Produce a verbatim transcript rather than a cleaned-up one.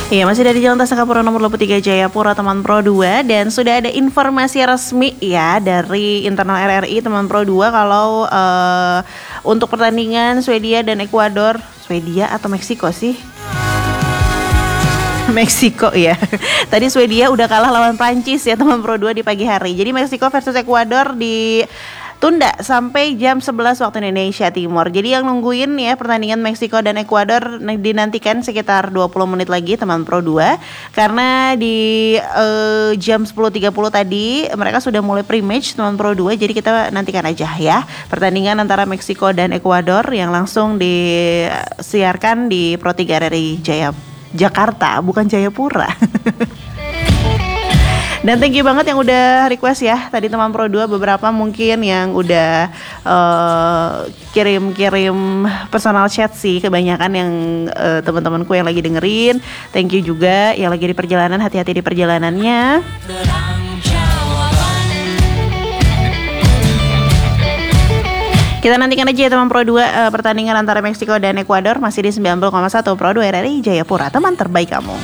Iya, masih dari Jalan Tasakapura nomor dua puluh tiga Jayapura teman Pro dua. Dan sudah ada informasi resmi ya dari internal R R I teman Pro dua kalau uh, untuk pertandingan Swedia dan Ekuador, Swedia atau Meksiko sih? Meksiko ya. Tadi Swedia udah kalah lawan Prancis ya teman Pro dua di pagi hari. Jadi Meksiko versus Ekuador di tunda sampai jam sebelas waktu Indonesia Timur. Jadi yang nungguin ya pertandingan Meksiko dan Ekuador dinantikan sekitar dua puluh menit lagi teman Pro dua. Karena di uh, jam sepuluh tiga puluh tadi mereka sudah mulai pre-match teman Pro dua. Jadi kita nantikan aja ya pertandingan antara Meksiko dan Ekuador yang langsung disiarkan di Pro tiga R R I Jaya Jakarta, bukan Jayapura. Dan thank you banget yang udah request ya. Tadi teman Pro dua beberapa mungkin yang udah uh, kirim-kirim personal chat sih. Kebanyakan yang uh, teman-temanku yang lagi dengerin. Thank you juga yang lagi di perjalanan, hati-hati di perjalanannya. Kita nantikan aja ya teman Pro dua uh, pertandingan antara Meksiko dan Ekuador masih di sembilan puluh koma satu Pro dua R R I Jayapura, teman terbaik kamu.